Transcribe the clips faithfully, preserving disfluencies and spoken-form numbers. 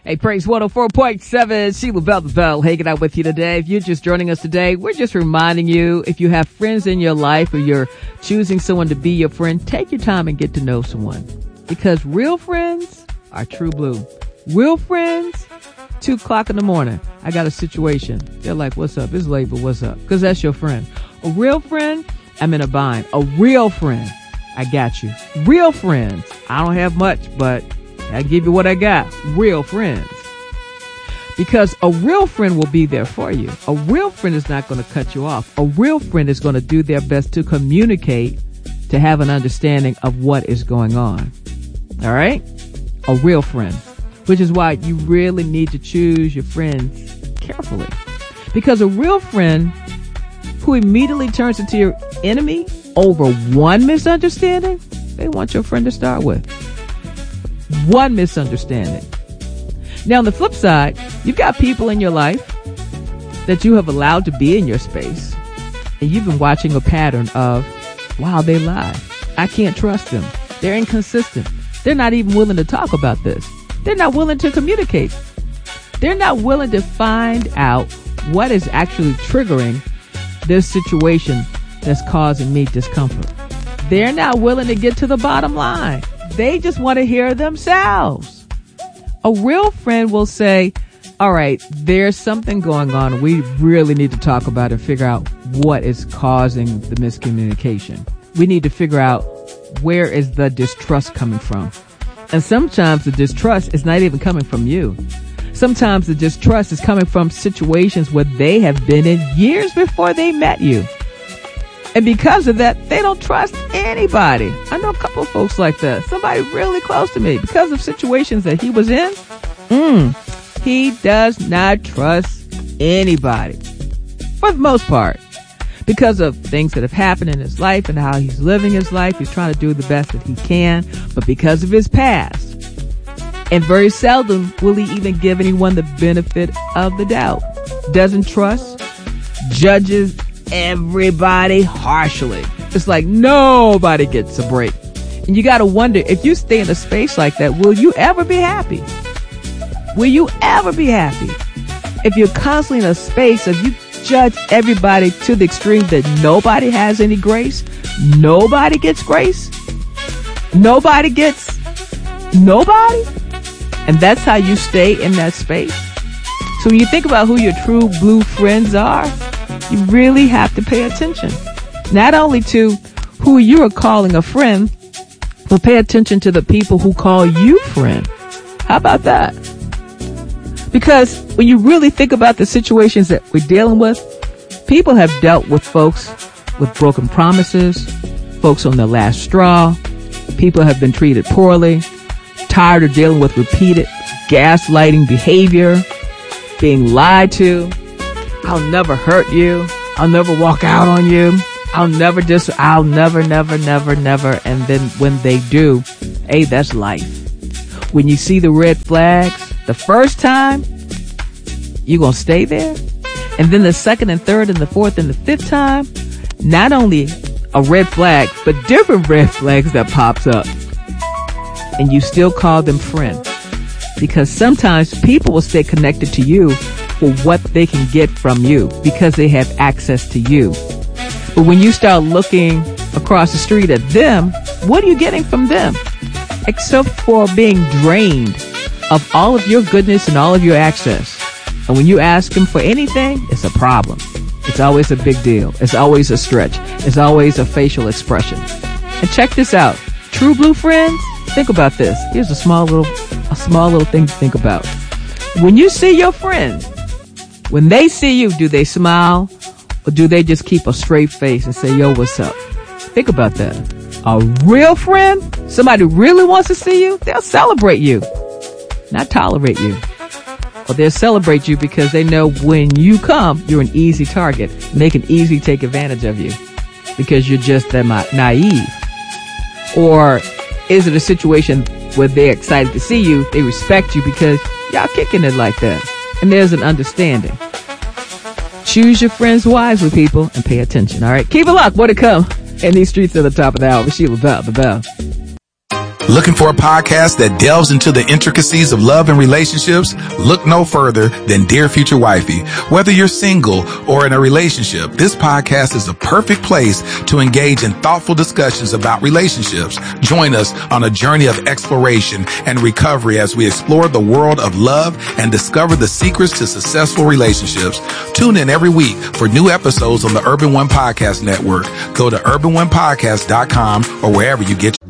Hey, Praise one oh four point seven, Sheila Bell the Bell, hanging out with you today. If you're just joining us today, we're just reminding you, if you have friends in your life or you're choosing someone to be your friend, take your time and get to know someone. Because real friends are true blue. Real friends, two o'clock in the morning, I got a situation. They're like, what's up? It's late, but what's up? Because that's your friend. A real friend, I'm in a bind. A real friend, I got you. Real friends, I don't have much, but I give you what I got. Real friends. Because a real friend will be there for you. A real friend is not going to cut you off. A real friend is going to do their best to communicate, to have an understanding of what is going on. All right? A real friend. Which is why you really need to choose your friends carefully. Because a real friend who immediately turns into your enemy over one misunderstanding, they want your friend to start with. One misunderstanding. Now, on the flip side, you've got people in your life that you have allowed to be in your space, and you've been watching a pattern of, wow, they lie. I can't trust them. They're inconsistent. They're not even willing to talk about this. They're not willing to communicate. They're not willing to find out what is actually triggering this situation that's causing me discomfort. They're not willing to get to the bottom line. They just want to hear themselves. A real friend will say, all right, there's something going on. We really need to talk about it and figure out what is causing the miscommunication. We need to figure out where is the distrust coming from. And sometimes the distrust is not even coming from you. Sometimes the distrust is coming from situations where they have been in years before they met you. And because of that, they don't trust anybody. I know a couple of folks like that. Somebody really close to me. Because of situations that he was in, mm, he does not trust anybody. For the most part. Because of things that have happened in his life and how he's living his life. He's trying to do the best that he can. But because of his past. And very seldom will he even give anyone the benefit of the doubt. Doesn't trust. Judges everybody harshly. It's like nobody gets a break. And you got to wonder, if you stay in a space like that, will you ever be happy? Will you ever be happy? If you're constantly in a space of you judge everybody to the extreme that nobody has any grace, nobody gets grace, nobody gets nobody, and that's how you stay in that space. So when you think about who your true blue friends are, you really have to pay attention. Not only to who you are calling a friend, but pay attention to the people who call you friend. How about that? Because when you really think about the situations that we're dealing with, people have dealt with folks with broken promises, folks on their last straw. People have been treated poorly, tired of dealing with repeated gaslighting behavior, being lied to. I'll never hurt you. I'll never walk out on you. I'll never dis, I'll never, never, never, never. And then when they do, hey, that's life. When you see the red flags the first time, you're going to stay there. And then the second and third and the fourth and the fifth time, not only a red flag, but different red flags that pops up. And you still call them friend. Because sometimes people will stay connected to you for what they can get from you because they have access to you. But when you start looking across the street at them, what are you getting from them? Except for being drained of all of your goodness and all of your access. And when you ask them for anything, it's a problem. It's always a big deal. It's always a stretch. It's always a facial expression. And check this out. True blue friends, think about this. Here's a small little, a small little thing to think about. When you see your friend, when they see you, do they smile or do they just keep a straight face and say, yo, what's up? Think about that. A real friend, somebody who really wants to see you, they'll celebrate you, not tolerate you. Or they'll celebrate you because they know when you come, you're an easy target. They can easily take advantage of you because you're just that naive. Or is it a situation where they're excited to see you, they respect you because y'all kicking it like that? And there's an understanding. Choose your friends wisely, people, and pay attention. All right, keep it locked. More to come in these streets at the top of the hour. Sheila Bell, the Bell. Looking for a podcast that delves into the intricacies of love and relationships? Look no further than Dear Future Wifey. Whether you're single or in a relationship, this podcast is a perfect place to engage in thoughtful discussions about relationships. Join us on a journey of exploration and recovery as we explore the world of love and discover the secrets to successful relationships. Tune in every week for new episodes on the Urban One Podcast Network. Go to urban one podcast dot com or wherever you get.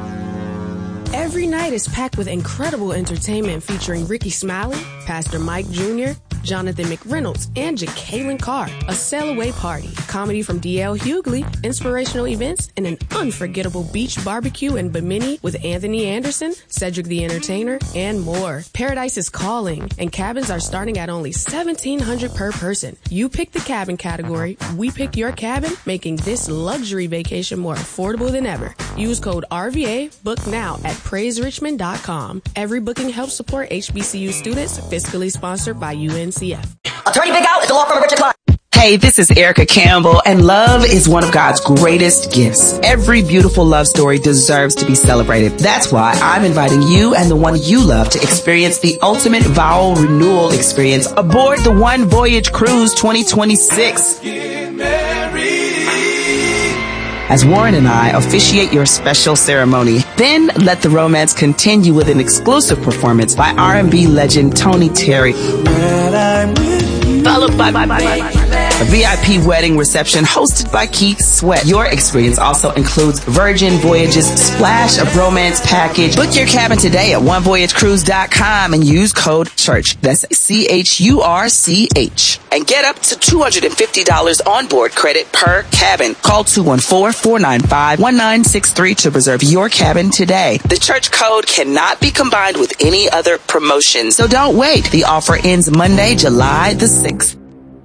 Every night is packed with incredible entertainment featuring Ricky Smiley, Pastor Mike Junior, Jonathan McReynolds, and Jacqueline Carr. A sail away party, comedy from D L Hughley, inspirational events, and an unforgettable beach barbecue in Bimini with Anthony Anderson, Cedric the Entertainer, and more. Paradise is calling, and cabins are starting at only seventeen hundred dollars per person. You pick the cabin category, we pick your cabin, making this luxury vacation more affordable than ever. Use code R V A, book now at praise richmond dot com. Every booking helps support H B C U students, fiscally sponsored by U N C F. Attorney Big Al is the law firm of Richard Klein. Hey, this is Erica Campbell, and love is one of God's greatest gifts. Every beautiful love story deserves to be celebrated. That's why I'm inviting you and the one you love to experience the ultimate vow renewal experience aboard the One Voyage Cruise twenty twenty-six. Get married. As Warren and I officiate your special ceremony, then let the romance continue with an exclusive performance by R and B legend Tony Terry. When I'm with you, followed by, by, by, by, by a V I P wedding reception hosted by Keith Sweat. Your experience also includes Virgin Voyages Splash of Romance package. Book your cabin today at one voyage cruise dot com and use code CHURCH. That's C H U R C H. And get up to two hundred fifty dollars onboard credit per cabin. Call two one four, four nine five, one nine six three to reserve your cabin today. The church code cannot be combined with any other promotion, so don't wait. The offer ends Monday, July the sixth.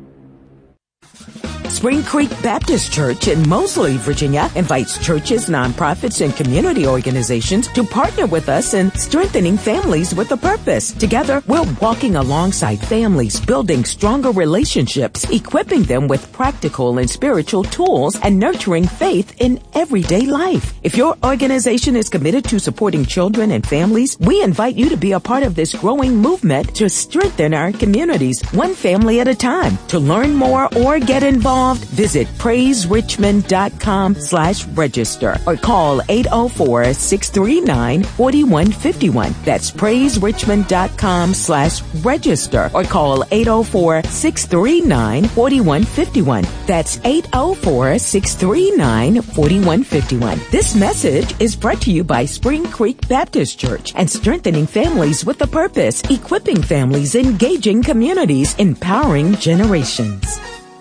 Spring Creek Baptist Church in Moseley, Virginia invites churches, nonprofits, and community organizations to partner with us in strengthening families with a purpose. Together, we're walking alongside families, building stronger relationships, equipping them with practical and spiritual tools, and nurturing faith in everyday life. If your organization is committed to supporting children and families, we invite you to be a part of this growing movement to strengthen our communities, one family at a time. To learn more or get involved, visit praise richmond dot com slash register or call eight oh four, six three nine, four one five one. That's praise richmond dot com slash register or call eight oh four, six three nine, four one five one. That's eight oh four, six three nine, four one five one. This message is brought to you by Spring Creek Baptist Church and strengthening families with a purpose, equipping families, engaging communities, empowering generations.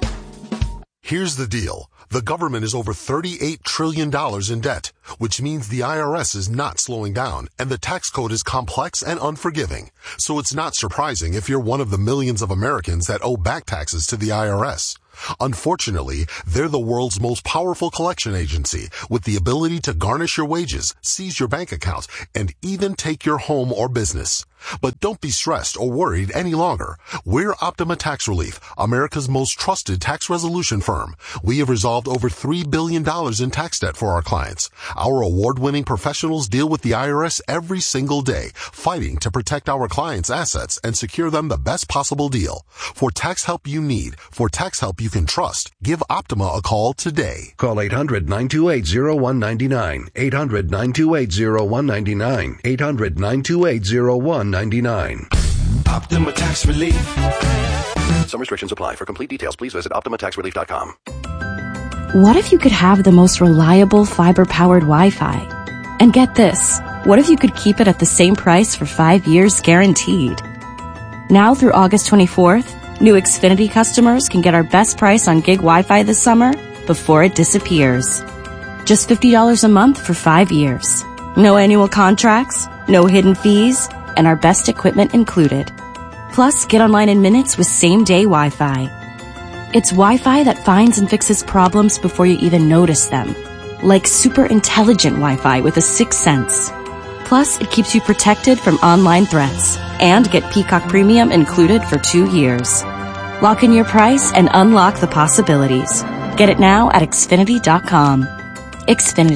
Here's the deal. The government is over thirty-eight trillion dollars in debt, which means the I R S is not slowing down, and the tax code is complex and unforgiving. So it's not surprising if you're one of the millions of Americans that owe back taxes to the I R S. Unfortunately, they're the world's most powerful collection agency with the ability to garnish your wages, seize your bank account, and even take your home or business. But don't be stressed or worried any longer. We're Optima Tax Relief, America's most trusted tax resolution firm. We have resolved over three billion dollars in tax debt for our clients. Our award-winning professionals deal with the I R S every single day, fighting to protect our clients' assets and secure them the best possible deal. For tax help you need, for tax help you can trust, give Optima a call today. Call eight hundred, nine two eight, zero one nine nine. eight hundred, nine two eight, zero one nine nine. eight hundred, nine two eight, zero one ninety-nine. Optima Tax Relief. Some restrictions apply. For complete details, please visit optima tax relief dot com. What if you could have the most reliable fiber-powered Wi-Fi? And get this, what if you could keep it at the same price for five years guaranteed? Now through August twenty-fourth, new Xfinity customers can get our best price on gig Wi-Fi this summer before it disappears. Just fifty dollars a month for five years. No annual contracts, no hidden fees, and our best equipment included. Plus, get online in minutes with same-day Wi-Fi. It's Wi-Fi that finds and fixes problems before you even notice them. Like super intelligent Wi-Fi with a sixth sense. Plus, it keeps you protected from online threats. And get Peacock Premium included for two years. Lock in your price and unlock the possibilities. Get it now at Xfinity dot com. Xfinity.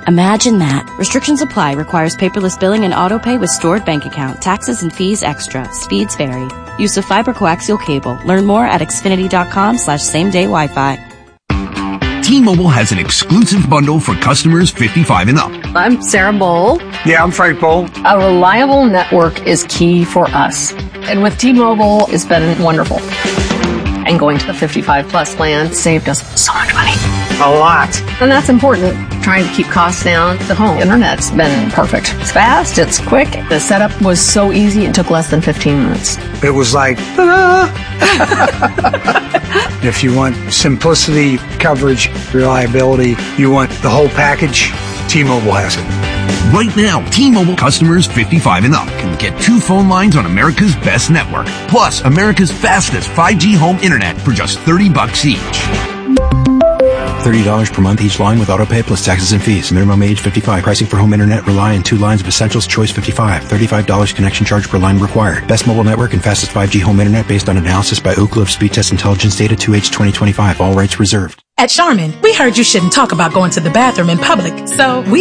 Imagine that. Restrictions apply. Requires paperless billing and auto pay with stored bank account. Taxes and fees extra. Speeds vary. Use of fiber coaxial cable. Learn more at Xfinity.com slash same day Wi-Fi. T-Mobile has an exclusive bundle for customers fifty-five and up. I'm Sarah Bowl. Yeah, I'm Frank Bowl. A reliable network is key for us. And with T-Mobile, it's been wonderful. And going to the fifty-five plus plan saved us so much money. A lot. And that's important. Trying to keep costs down. The home internet's been perfect. It's fast, it's quick. The setup was so easy, it took less than fifteen minutes. It was like, ta-da! If you want simplicity, coverage, reliability, you want the whole package, T-Mobile has it. Right now, T-Mobile customers fifty-five and up can get two phone lines on America's best network, plus America's fastest five G home internet for just thirty bucks each. thirty dollars per month each line with autopay plus taxes and fees. Minimum age fifty-five. Pricing for home internet rely on two lines of Essentials Choice fifty-five. thirty-five dollars connection charge per line required. Best mobile network and fastest five G home internet based on analysis by Ookla of Speed Test Intelligence data two H twenty twenty-five. All rights reserved. At Charmin, we heard you shouldn't talk about going to the bathroom in public, so we